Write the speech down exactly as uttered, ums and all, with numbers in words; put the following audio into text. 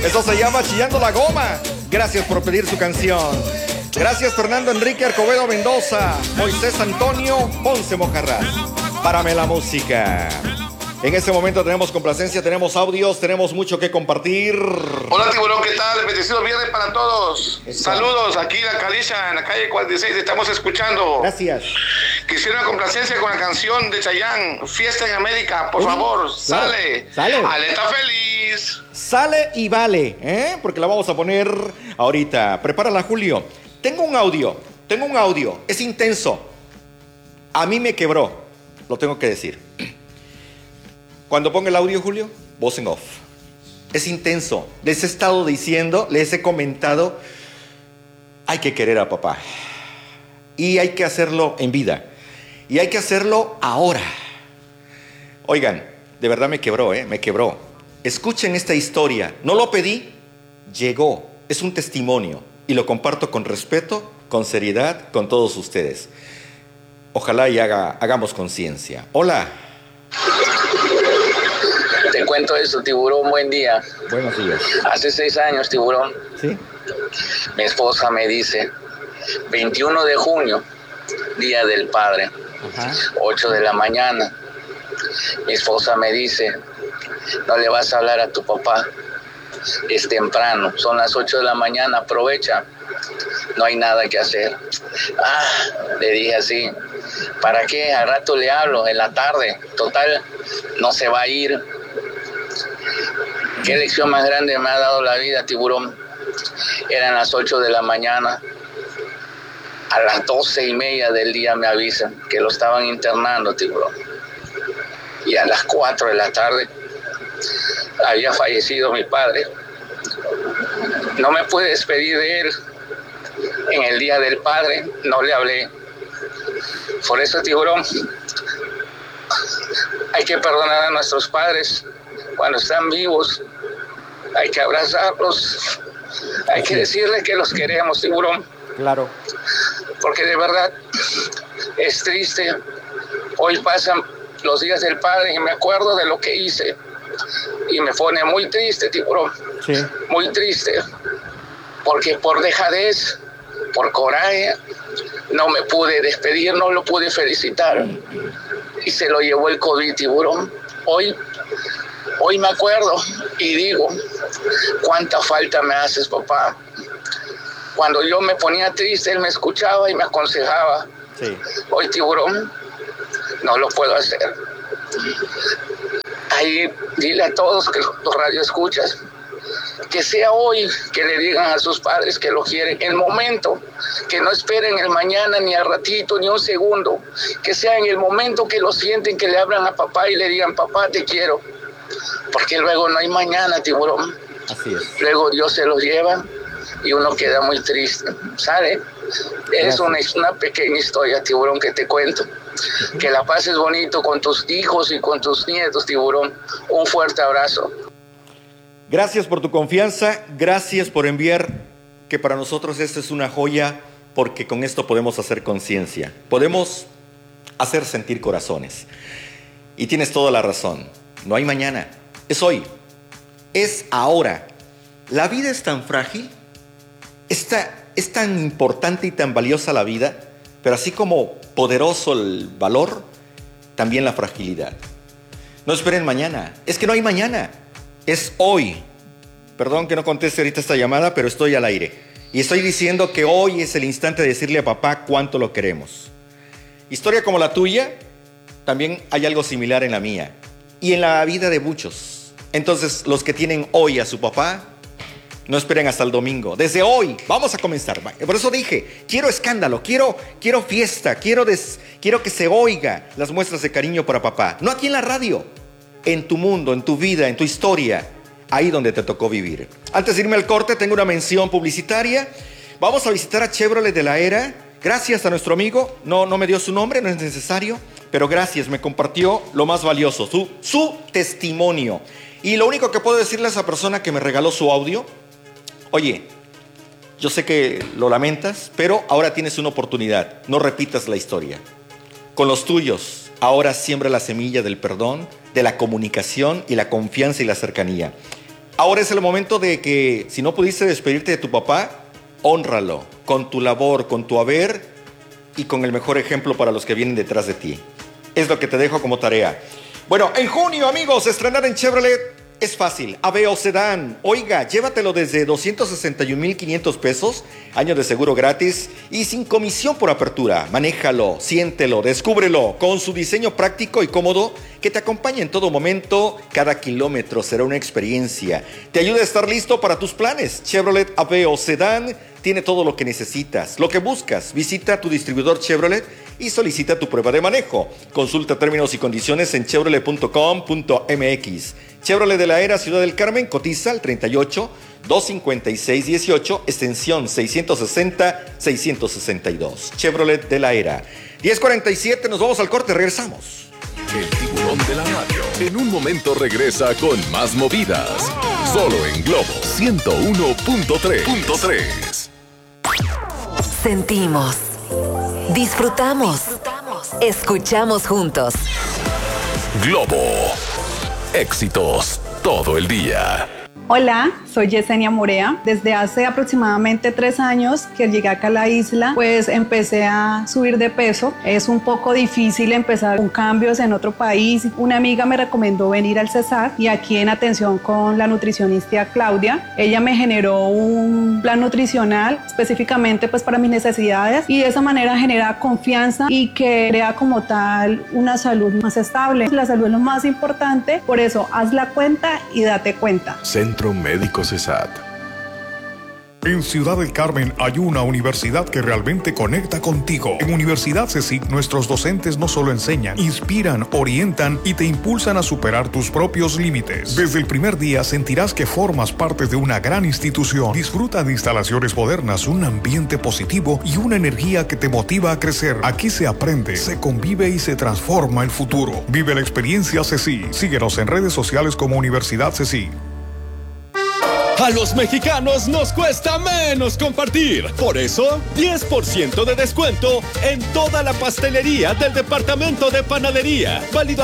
Eso se llama Chillando la Goma. Gracias por pedir su canción. Gracias Fernando Enrique Arcobedo Mendoza, Moisés Antonio Ponce Mojarras. Párame la música. En este momento tenemos complacencia, tenemos audios, tenemos mucho que compartir. Hola Tiburón, ¿qué tal? Bendecido viernes para todos. Eso. Saludos, aquí en la Caliza, en la calle cuarenta y seis, estamos escuchando. Gracias. Quisiera una complacencia con la canción de Chayanne, Fiesta en América, por Uy, favor, claro. sale. Sale. Aleta feliz. Sale y vale, ¿eh? Porque la vamos a poner ahorita. Prepárala, Julio. Tengo un audio, tengo un audio. Es intenso. A mí me quebró, lo tengo que decir. Cuando ponga el audio, Julio, voz en off. Es intenso. Les he estado diciendo, les he comentado, hay que querer a papá. Y hay que hacerlo en vida. Y hay que hacerlo ahora. Oigan, de verdad me quebró, ¿eh? Me quebró. Escuchen esta historia. No lo pedí, llegó. Es un testimonio. Y lo comparto con respeto, con seriedad, con todos ustedes. Ojalá y haga, hagamos conciencia. Hola. Te cuento eso, Tiburón, buen día. Buenos días. Hace seis años, Tiburón, ¿Sí? mi esposa me dice, veintiuno de junio, Día del Padre, Ajá. ocho de la mañana. Mi esposa me dice, no le vas a hablar a tu papá, es temprano, son las ocho de la mañana, aprovecha, no hay nada que hacer. Ah, le dije así, ¿para qué? Al rato le hablo, en la tarde, total, no se va a ir. ¿Qué lección más grande me ha dado la vida, Tiburón? Eran las ocho de la mañana. A las doce y media del día me avisan que lo estaban internando, Tiburón. Y a las cuatro de la tarde había fallecido mi padre. No me pude despedir de él. En el Día del Padre no le hablé. Por eso, Tiburón, hay que perdonar a nuestros padres cuando están vivos. Hay que abrazarlos. Hay que decirles que los queremos, Tiburón. Claro. Porque de verdad es triste. Hoy pasan los días del padre y me acuerdo de lo que hice. Y me pone muy triste, Tiburón. Sí. Muy triste. Porque por dejadez, por coraje, no me pude despedir, no lo pude felicitar. Y se lo llevó el COVID, Tiburón. Hoy, hoy me acuerdo y digo, cuánta falta me haces, papá. Cuando yo me ponía triste, él me escuchaba y me aconsejaba. Sí. Hoy, Tiburón, no lo puedo hacer. Ahí dile a todos que los radio escuchas, que sea hoy que le digan a sus padres que lo quieren, el momento, que no esperen el mañana, ni al ratito, ni un segundo, que sea en el momento que lo sienten, que le hablan a papá y le digan, papá, te quiero, porque luego no hay mañana, Tiburón. Así es. Luego Dios se los lleva y uno queda muy triste, ¿sabe? Es una, es una pequeña historia, Tiburón, que te cuento. Que la pases bonito con tus hijos y con tus nietos, Tiburón. Un fuerte abrazo. Gracias por tu confianza, gracias por enviar, que para nosotros esta es una joya, porque con esto podemos hacer conciencia, podemos hacer sentir corazones. Y tienes toda la razón, no hay mañana, es hoy, es ahora. La vida es tan frágil, está, es tan importante y tan valiosa la vida, pero así como poderoso el valor, también la fragilidad. No esperen mañana, es que no hay mañana. Es hoy. Perdón que no conteste ahorita esta llamada, pero estoy al aire. Y estoy diciendo que hoy es el instante de decirle a papá cuánto lo queremos. Historia como la tuya, también hay algo similar en la mía. Y en la vida de muchos. Entonces, los que tienen hoy a su papá, no esperen hasta el domingo. Desde hoy, vamos a comenzar. Por eso dije, quiero escándalo, quiero, quiero fiesta, quiero, des, quiero que se oiga las muestras de cariño para papá. No aquí en la radio. En tu mundo, en tu vida, en tu historia, ahí donde te tocó vivir. Antes de irme al corte, tengo una mención publicitaria. Vamos a visitar a Chevrolet de la Era. Gracias a nuestro amigo, no, no me dio su nombre, no es necesario, pero gracias, me compartió lo más valioso, su, su testimonio. Y lo único que puedo decirle a esa persona que me regaló su audio, oye, yo sé que lo lamentas, pero ahora tienes una oportunidad, no repitas la historia. Con los tuyos, ahora siembra la semilla del perdón, de la comunicación y la confianza y la cercanía. Ahora es el momento de que, si no pudiste despedirte de tu papá, hónralo con tu labor, con tu haber y con el mejor ejemplo para los que vienen detrás de ti. Es lo que te dejo como tarea. Bueno, en junio, amigos, estrenar en Chevrolet es fácil. Aveo Sedán. Oiga, llévatelo desde doscientos sesenta y un mil quinientos pesos, año de seguro gratis y sin comisión por apertura. Manéjalo, siéntelo, descúbrelo con su diseño práctico y cómodo que te acompaña en todo momento. Cada kilómetro será una experiencia. Te ayuda a estar listo para tus planes. Chevrolet Aveo Sedán tiene todo lo que necesitas, lo que buscas. Visita tu distribuidor Chevrolet y solicita tu prueba de manejo. Consulta términos y condiciones en chevrolet punto com punto m x. Chevrolet de la Era, Ciudad del Carmen, cotiza al treinta y ocho, doscientos cincuenta y seis dieciocho, extensión seiscientos sesenta, seiscientos sesenta y dos. Chevrolet de la Era. diez cuarenta y siete, nos vamos al corte, regresamos. El tiburón de la radio. En un momento regresa con más movidas. Solo en Globo ciento uno punto tres. Sentimos. Disfrutamos. Escuchamos juntos. Globo. Éxitos todo el día. Hola, soy Yesenia Morea. Desde hace aproximadamente tres años que llegué acá a la isla, pues empecé a subir de peso. Es un poco difícil empezar con cambios en otro país. Una amiga me recomendó venir al Cesar y aquí en atención con la nutricionista Claudia, ella me generó un plan nutricional específicamente pues para mis necesidades y de esa manera genera confianza y que crea como tal una salud más estable. La salud es lo más importante, por eso haz la cuenta y date cuenta. Centro Médico CESAT. En Ciudad del Carmen hay una universidad que realmente conecta contigo. En Universidad CESIC, nuestros docentes no solo enseñan, inspiran, orientan y te impulsan a superar tus propios límites. Desde el primer día sentirás que formas parte de una gran institución. Disfruta de instalaciones modernas, un ambiente positivo y una energía que te motiva a crecer. Aquí se aprende, se convive y se transforma el futuro. Vive la experiencia CESIC. Síguenos en redes sociales como Universidad CESIC. A los mexicanos nos cuesta menos compartir. Por eso, diez por ciento de descuento en toda la pastelería del departamento de panadería. Válido